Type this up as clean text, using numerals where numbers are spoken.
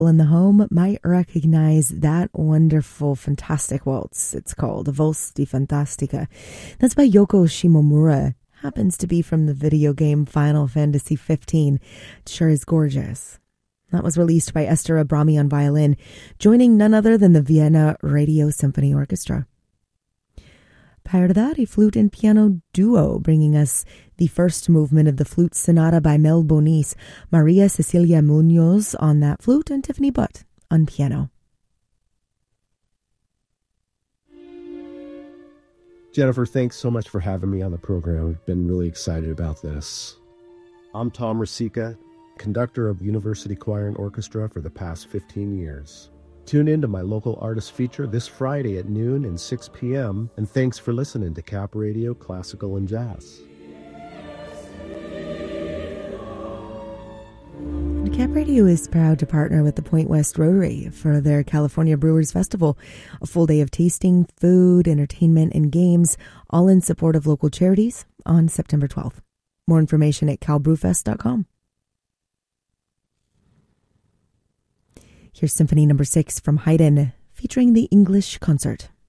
in the home might recognize that wonderful, fantastic waltz. It's called Valse di Fantastica. That's by Yoko Shimomura. Happens to be from the video game Final Fantasy 15. It sure is gorgeous. That was released by Esther Abrami on violin, joining none other than the Vienna Radio Symphony Orchestra. Prior to that, a flute and piano duo, bringing us the first movement of the Flute Sonata by Mel Bonis, Maria Cecilia Munoz on that flute, and Tiffany Butt on piano. Jennifer, thanks so much for having me on the program. I've been really excited about this. I'm Tom Rasica, conductor of University Choir and Orchestra for the past 15 years. Tune in to my local artist feature this Friday at noon and 6 p.m. And thanks for listening to Cap Radio Classical and Jazz. Cap Radio is proud to partner with the Point West Rotary for their California Brewers Festival, a full day of tasting, food, entertainment, and games, all in support of local charities on September 12th. More information at calbrewfest.com. Here's Symphony No. 6 from Haydn, featuring the English Concert.